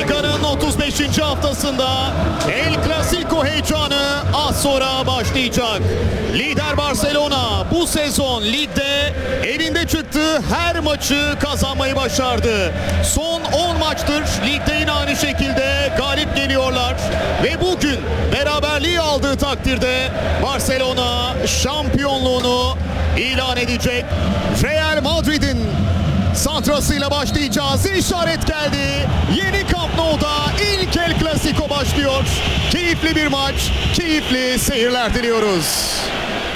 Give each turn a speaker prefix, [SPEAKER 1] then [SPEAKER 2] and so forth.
[SPEAKER 1] Liga'nın 35. haftasında El Clasico heyecanı az sonra başlayacak. Lider Barcelona bu sezon ligde evinde çıktığı her maçı kazanmayı başardı. Son 10 maçtır ligde yine aynı şekilde galip geliyorlar ve bugün beraberliği aldığı takdirde Barcelona şampiyonluğunu ilan edecek. Real Madrid'in santrasıyla başlayacağız. İşaret geldi. Yeni Camp Nou'da ilk El Clasico başlıyor. Keyifli bir maç, keyifli seyirler diliyoruz.